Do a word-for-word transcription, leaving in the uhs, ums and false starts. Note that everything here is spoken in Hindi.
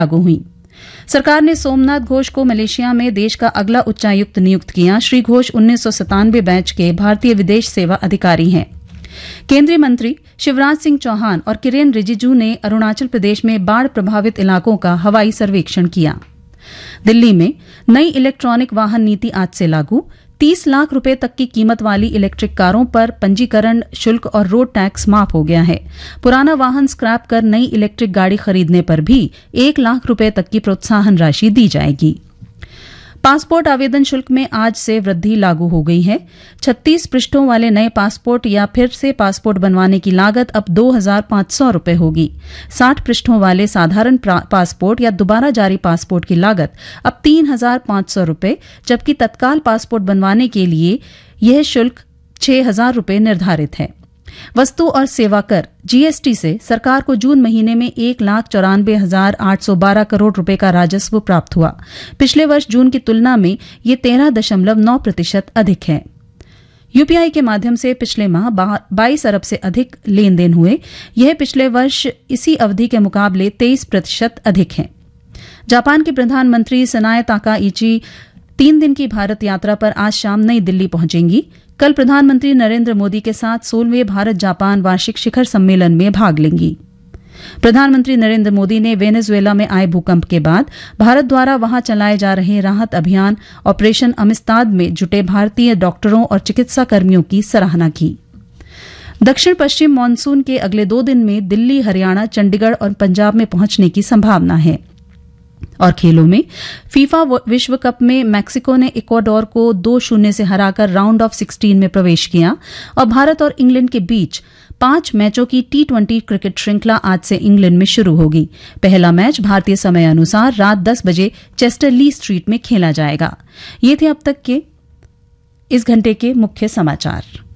लागू हुई। सरकार ने सोमनाथ घोष को मलेशिया में देश का अगला उच्चायुक्त नियुक्त किया। श्री घोष उन्नीस सौ सतानवे बैच के भारतीय विदेश सेवा अधिकारी हैं। केंद्रीय मंत्री शिवराज सिंह चौहान और किरेन रिजिजू ने अरुणाचल प्रदेश में बाढ़ प्रभावित इलाकों का हवाई सर्वेक्षण किया। दिल्ली में नई इलेक्ट्रॉनिक वाहन नीति आज से लागू। तीस लाख रुपए तक की कीमत वाली इलेक्ट्रिक कारों पर पंजीकरण शुल्क और रोड टैक्स माफ हो गया है। पुराना वाहन स्क्रैप कर नई इलेक्ट्रिक गाड़ी खरीदने पर भी एक लाख रुपए तक की प्रोत्साहन राशि दी जाएगी। पासपोर्ट आवेदन शुल्क में आज से वृद्धि लागू हो गई है। छत्तीस पृष्ठों वाले नए पासपोर्ट या फिर से पासपोर्ट बनवाने की लागत अब दो हजार पांच सौ रुपए होगी। साठ पृष्ठों वाले साधारण पासपोर्ट या दोबारा जारी पासपोर्ट की लागत अब तीन हजार पांच सौ रुपए, जबकि तत्काल पासपोर्ट बनवाने के लिए यह शुल्क छह हजार रुपए निर्धारित है। वस्तु और सेवा कर जीएसटी से सरकार को जून महीने में एक लाख चौरानवे हजार आठ सौ बारह करोड़ रुपए का राजस्व प्राप्त हुआ। पिछले वर्ष जून की तुलना में ये तेरह दशमलव नौ प्रतिशत अधिक है। यूपीआई के माध्यम से पिछले माह बाईस अरब से अधिक लेन देन हुए। यह पिछले वर्ष इसी अवधि के मुकाबले तेईस प्रतिशत अधिक है। जापान के प्रधानमंत्री सनाए ताकाइची तीन दिन की भारत यात्रा पर आज शाम नई दिल्ली पहुंचेंगी। कल प्रधानमंत्री नरेंद्र मोदी के साथ सोलहवें भारत जापान वार्षिक शिखर सम्मेलन में भाग लेंगी। प्रधानमंत्री नरेंद्र मोदी ने वेनेजुएला में आए भूकंप के बाद भारत द्वारा वहां चलाए जा रहे राहत अभियान ऑपरेशन अमिस्ताद में जुटे भारतीय डॉक्टरों और चिकित्सा कर्मियों की सराहना की। दक्षिण पश्चिम मानसून के अगले दो दिन में दिल्ली, हरियाणा, चंडीगढ़ और पंजाब में पहुंचने की संभावना है। और खेलों में फीफा विश्व कप में मैक्सिको ने इक्वाडोर को दो शून्य से हराकर राउंड ऑफ सिक्सटीन में प्रवेश किया और भारत और इंग्लैंड के बीच पांच मैचों की टी ट्वेंटी क्रिकेट श्रृंखला आज से इंग्लैंड में शुरू होगी। पहला मैच भारतीय समय अनुसार रात दस बजे चेस्टर ली स्ट्रीट में खेला जाएगा। ये थे अब तक के इस घंटे के मुख्य समाचार।